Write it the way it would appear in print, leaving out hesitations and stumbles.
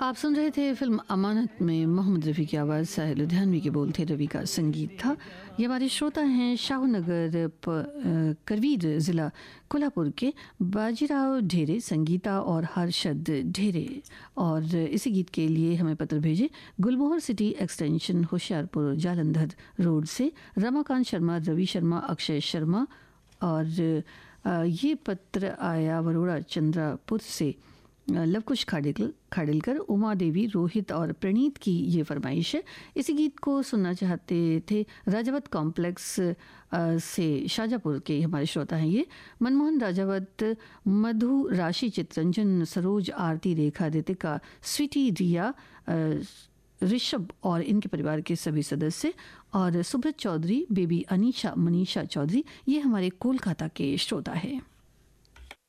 आप सुन रहे थे फिल्म अमानत में मोहम्मद रफ़ी की आवाज़, साहिल लुधियानवी के बोल थे, रवि का संगीत था। ये हमारे श्रोता हैं शाहूनगर करवीर ज़िला कोल्हापुर के बाजीराव ढेरे, संगीता और हर्षद ढेरे। और इसी गीत के लिए हमें पत्र भेजे गुलमोहर city extension Hoshiarpur Jalandhar road से रमाकांत शर्मा, रवि शर्मा, अक्षय शर्मा। और ये पत्र आया वरोड़ा चंद्रापुर से लवकुश खाडिलकर, उमा देवी, रोहित और प्रणीत की ये फरमाइश है। इसी गीत को सुनना चाहते थे राजावत कॉम्प्लेक्स से शाजापुर के हमारे श्रोता हैं ये मनमोहन राजावत, मधु, राशि, चित्रंजन, सरोज, आरती, रेखा, रितिका, स्वीटी, रिया, ऋषभ और इनके परिवार के सभी सदस्य, और सुब्रत चौधरी, बेबी अनीशा, मनीषा चौधरी, ये हमारे कोलकाता के श्रोता हैं।